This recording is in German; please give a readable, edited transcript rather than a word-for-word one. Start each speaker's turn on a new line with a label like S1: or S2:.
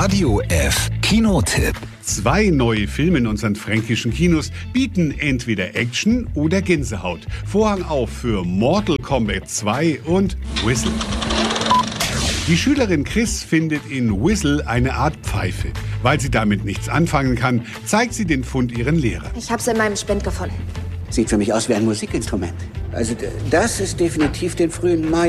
S1: Radio F Kinotipp.
S2: 2 neue Filme in unseren fränkischen Kinos bieten entweder Action oder Gänsehaut. Vorhang auf für Mortal Kombat 2 und Whistle. Die Schülerin Chris findet in Whistle eine Art Pfeife. Weil sie damit nichts anfangen kann, zeigt sie den Fund ihren Lehrern.
S3: Ich hab's in meinem Spind gefunden.
S4: Sieht für mich aus wie ein Musikinstrument. Also das ist definitiv den frühen Mai